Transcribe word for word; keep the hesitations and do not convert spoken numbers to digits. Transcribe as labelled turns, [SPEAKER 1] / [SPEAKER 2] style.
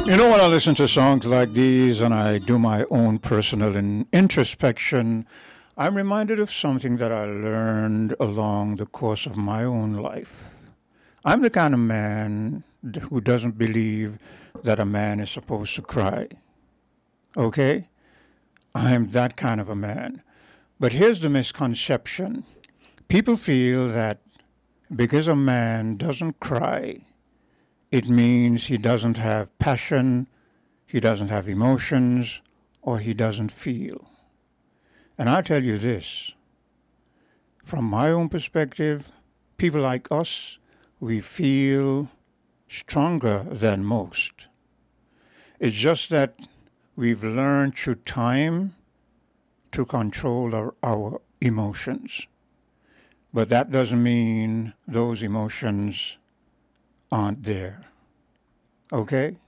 [SPEAKER 1] You know, when I listen to songs like these and I do my own personal in- introspection, I'm reminded of something that I learned along the course of my own life. I'm the kind of man d- who doesn't believe that a man is supposed to cry. Okay? I'm that kind of a man. But here's the misconception people feel that because a man doesn't cry, it means he doesn't have passion, he doesn't have emotions, or he doesn't feel. And I'll tell you this from my own perspective, people like us, we feel stronger than most. It's just that we've learned through time to control our, our emotions. But that doesn't mean those emotions aren't there. Okay?